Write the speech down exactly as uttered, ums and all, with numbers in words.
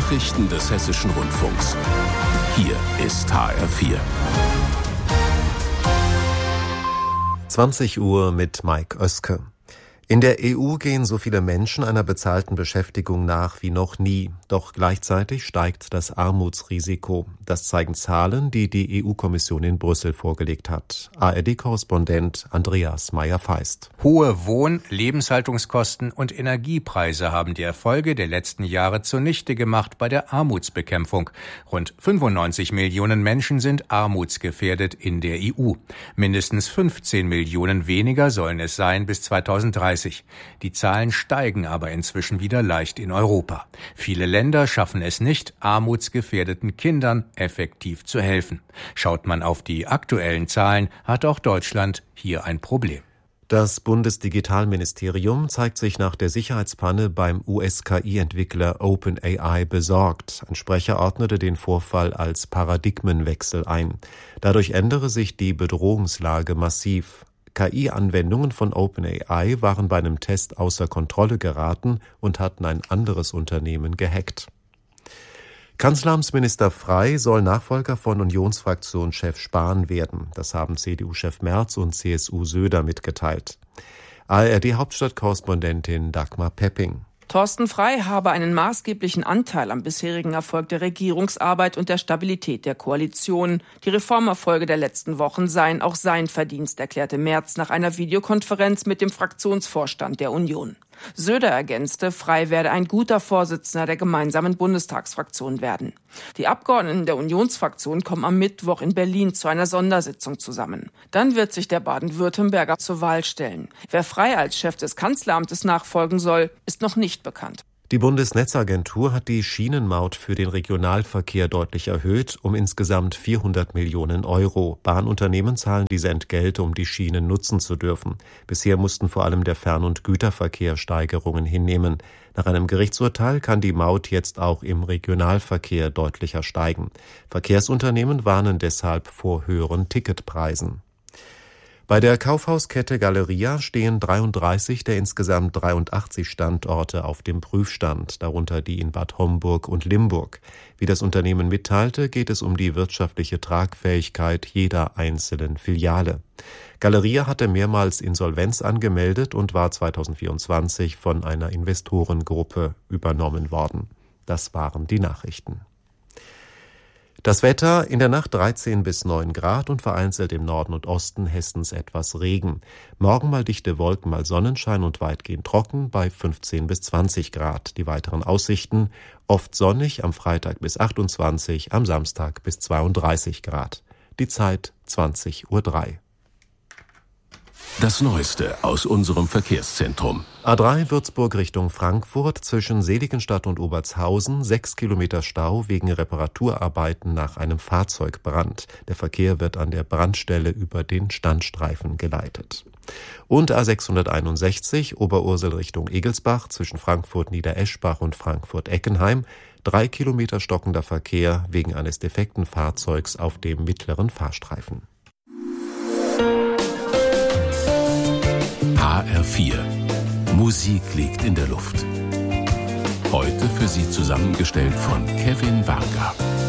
Nachrichten des Hessischen Rundfunks. Hier ist H R vier. zwanzig Uhr mit Mike Oeske. In der E U gehen so viele Menschen einer bezahlten Beschäftigung nach wie noch nie. Doch gleichzeitig steigt das Armutsrisiko. Das zeigen Zahlen, die die E U-Kommission in Brüssel vorgelegt hat. A R D-Korrespondent Andreas Meyer-Feist. Hohe Wohn-, Lebenshaltungskosten und Energiepreise haben die Erfolge der letzten Jahre zunichte gemacht bei der Armutsbekämpfung. Rund fünfundneunzig Millionen Menschen sind armutsgefährdet in der E U. Mindestens fünfzehn Millionen weniger sollen es sein bis zweitausenddreißig. Die Zahlen steigen aber inzwischen wieder leicht in Europa. Viele Länder schaffen es nicht, armutsgefährdeten Kindern effektiv zu helfen. Schaut man auf die aktuellen Zahlen, hat auch Deutschland hier ein Problem. Das Bundesdigitalministerium zeigt sich nach der Sicherheitspanne beim U S-K I-Entwickler OpenAI besorgt. Ein Sprecher ordnete den Vorfall als Paradigmenwechsel ein. Dadurch ändere sich die Bedrohungslage massiv. K I-Anwendungen von OpenAI waren bei einem Test außer Kontrolle geraten und hatten ein anderes Unternehmen gehackt. Kanzleramtsminister Frey soll Nachfolger von Unionsfraktionschef Spahn werden. Das haben C D U-Chef Merz und C S U Söder mitgeteilt. A R D-Hauptstadtkorrespondentin Dagmar Pepping. Thorsten Frey habe einen maßgeblichen Anteil am bisherigen Erfolg der Regierungsarbeit und der Stabilität der Koalition. Die Reformerfolge der letzten Wochen seien auch sein Verdienst, erklärte Merz nach einer Videokonferenz mit dem Fraktionsvorstand der Union. Söder ergänzte, Frey werde ein guter Vorsitzender der gemeinsamen Bundestagsfraktion werden. Die Abgeordneten der Unionsfraktion kommen am Mittwoch in Berlin zu einer Sondersitzung zusammen. Dann wird sich der Baden-Württemberger zur Wahl stellen. Wer Frey als Chef des Kanzleramtes nachfolgen soll, ist noch nicht bekannt. Die Bundesnetzagentur hat die Schienenmaut für den Regionalverkehr deutlich erhöht, um insgesamt vierhundert Millionen Euro. Bahnunternehmen zahlen diese Entgelte, um die Schienen nutzen zu dürfen. Bisher mussten vor allem der Fern- und Güterverkehr Steigerungen hinnehmen. Nach einem Gerichtsurteil kann die Maut jetzt auch im Regionalverkehr deutlicher steigen. Verkehrsunternehmen warnen deshalb vor höheren Ticketpreisen. Bei der Kaufhauskette Galeria stehen dreiunddreißig der insgesamt dreiundachtzig Standorte auf dem Prüfstand, darunter die in Bad Homburg und Limburg. Wie das Unternehmen mitteilte, geht es um die wirtschaftliche Tragfähigkeit jeder einzelnen Filiale. Galeria hatte mehrmals Insolvenz angemeldet und war zweitausendvierundzwanzig von einer Investorengruppe übernommen worden. Das waren die Nachrichten. Das Wetter: in der Nacht dreizehn bis neun Grad und vereinzelt im Norden und Osten Hessens etwas Regen. Morgen mal dichte Wolken, mal Sonnenschein und weitgehend trocken bei fünfzehn bis zwanzig Grad. Die weiteren Aussichten: oft sonnig, am Freitag bis achtundzwanzig, am Samstag bis zweiunddreißig Grad. Die Zeit zwanzig Uhr drei. Das Neueste aus unserem Verkehrszentrum. A drei Würzburg Richtung Frankfurt zwischen Seligenstadt und Obertshausen, sechs Kilometer Stau wegen Reparaturarbeiten nach einem Fahrzeugbrand. Der Verkehr wird an der Brandstelle über den Standstreifen geleitet. Und A sechshunderteinundsechzig Oberursel Richtung Egelsbach zwischen Frankfurt-Niedereschbach und Frankfurt-Eckenheim, drei Kilometer stockender Verkehr wegen eines defekten Fahrzeugs auf dem mittleren Fahrstreifen. H R vier. Musik liegt in der Luft. Heute für Sie zusammengestellt von Kevin Varga.